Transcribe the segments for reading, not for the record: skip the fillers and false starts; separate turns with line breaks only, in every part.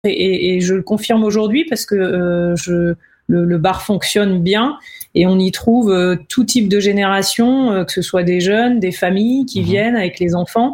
et je le confirme aujourd'hui parce que le bar fonctionne bien et on y trouve tout type de génération, que ce soit des jeunes, des familles qui viennent avec les enfants.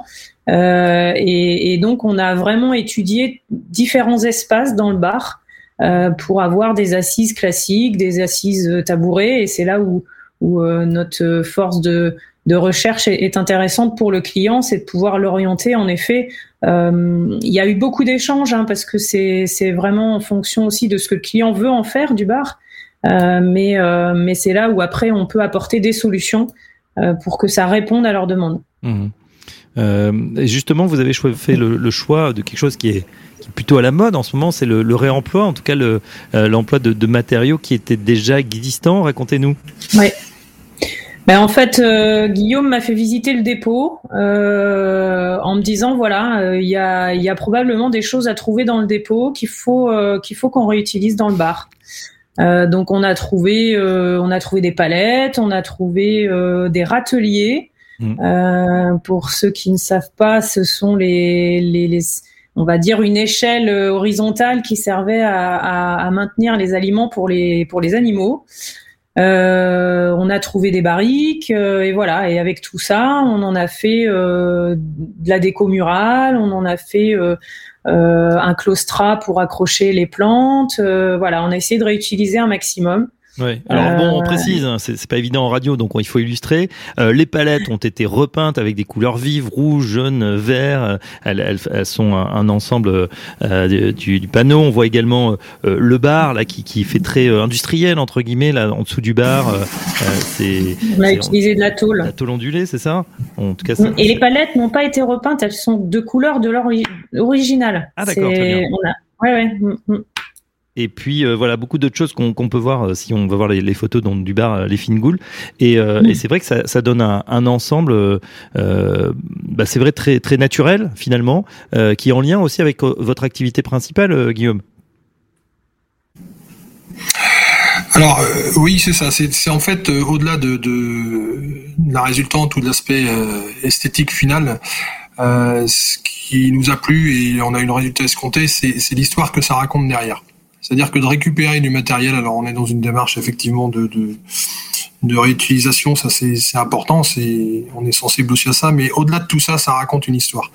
Et donc on a vraiment étudié différents espaces dans le bar pour avoir des assises classiques, des assises tabourées, et c'est là où notre force de recherche est intéressante pour le client, c'est de pouvoir l'orienter. En effet, il y a eu beaucoup d'échanges parce que c'est vraiment en fonction aussi de ce que le client veut en faire du bar, mais c'est là où après on peut apporter des solutions pour que ça réponde à leurs demandes.
Et justement, vous avez fait le choix de quelque chose qui est plutôt à la mode en ce moment, c'est le réemploi, en tout cas l'emploi de matériaux qui étaient déjà existants. Racontez-nous.
Oui. Ben en fait, Guillaume m'a fait visiter le dépôt en me disant voilà, il y a probablement des choses à trouver dans le dépôt qu'il faut qu'on réutilise dans le bar. Donc on a trouvé des palettes, on a trouvé des râteliers. Pour ceux qui ne savent pas, ce sont les on va dire une échelle horizontale qui servait à maintenir les aliments pour les animaux. On a trouvé des barriques et voilà. Et avec tout ça, on en a fait de la déco murale, on en a fait un claustrat pour accrocher les plantes. Voilà, on a essayé de réutiliser un maximum.
Oui. Alors bon, on précise, c'est pas évident en radio, donc il faut illustrer. Les palettes ont été repeintes avec des couleurs vives, rouge, jaune, vert. Elles sont un ensemble du panneau. On voit également le bar là qui fait très industriel entre guillemets là en dessous du bar.
On a utilisé de la tôle.
La tôle ondulée, c'est ça. En tout cas.
Et les palettes n'ont pas été repeintes. Elles sont de couleur de leur originale.
Ah d'accord, très bien.
Ouais.
Et puis voilà, beaucoup d'autres choses qu'on peut voir si on va voir les photos du bar Les Fines Goules. Et c'est vrai que ça donne un ensemble, c'est vrai très très naturel finalement, qui est en lien aussi avec votre activité principale, Guillaume.
Alors oui, c'est ça. C'est en fait au-delà de la résultante ou de l'aspect esthétique final. Ce qui nous a plu et on a eu le résultat escompté, c'est l'histoire que ça raconte derrière. C'est-à-dire que de récupérer du matériel, alors on est dans une démarche effectivement de réutilisation, ça c'est important, on est sensible aussi à ça, mais au-delà de tout ça, ça raconte une histoire.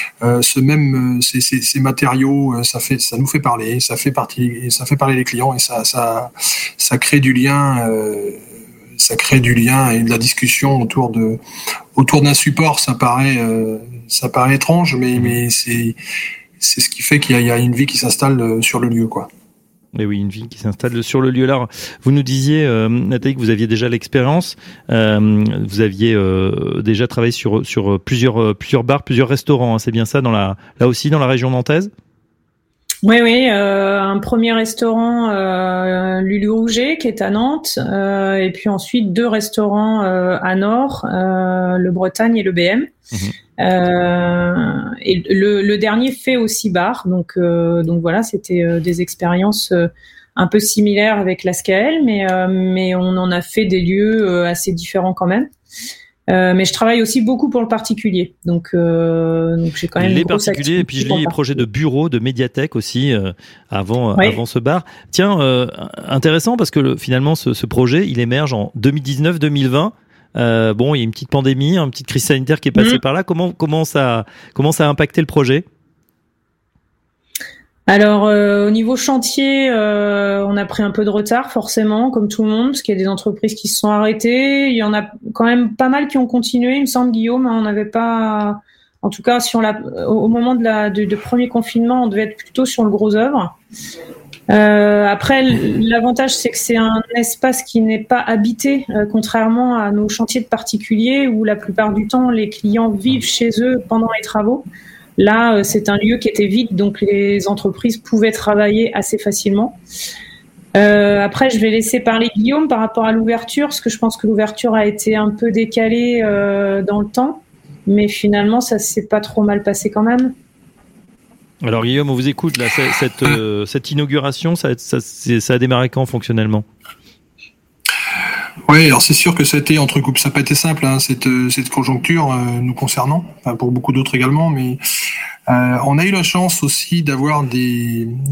Ces matériaux, ça nous fait parler, ça fait parler les clients et ça crée du lien. Ça crée du lien et de la discussion autour d'un support. Ça paraît étrange, mais c'est ce qui fait qu'il y a une vie qui s'installe sur le lieu, quoi.
Mais oui, une vie qui s'installe sur le lieu. Alors, vous nous disiez, Nathalie, que vous aviez déjà l'expérience. Vous aviez déjà travaillé sur plusieurs bars, plusieurs restaurants. Hein, c'est bien ça, là aussi dans la région nantaise?
Oui, un premier restaurant Lulu Rouget qui est à Nantes, et puis ensuite 2 restaurants à Nord, le Bretagne et le BM. Et le dernier fait aussi bar, donc voilà, c'était des expériences un peu similaires avec la SKL, mais on en a fait des lieux assez différents quand même. Mais je travaille aussi beaucoup pour le particulier, donc j'ai quand même
les particuliers et puis je lis les projets de bureau, de médiathèque aussi avant ce bar. Tiens, intéressant parce que finalement ce projet il émerge en 2019-2020. Bon, il y a une petite pandémie, une petite crise sanitaire qui est passée par là. Comment ça a impacté le projet?
Alors au niveau chantier, on a pris un peu de retard forcément, comme tout le monde, parce qu'il y a des entreprises qui se sont arrêtées. Il y en a quand même pas mal qui ont continué, il me semble, Guillaume. On n'avait pas, en tout cas, au moment de premier confinement, on devait être plutôt sur le gros œuvre. Après, l'avantage, c'est que c'est un espace qui n'est pas habité, contrairement à nos chantiers de particuliers où la plupart du temps, les clients vivent chez eux pendant les travaux. Là, c'est un lieu qui était vide, donc les entreprises pouvaient travailler assez facilement. Après, je vais laisser parler Guillaume par rapport à l'ouverture, parce que je pense que l'ouverture a été un peu décalée dans le temps, mais finalement, ça s'est pas trop mal passé quand même.
Alors Guillaume, on vous écoute là. Cette inauguration, ça a démarré quand fonctionnellement?
Oui, alors c'est sûr que ça n'a pas été simple, hein, cette conjoncture nous concernant, enfin pour beaucoup d'autres également, mais on a eu la chance aussi d'avoir des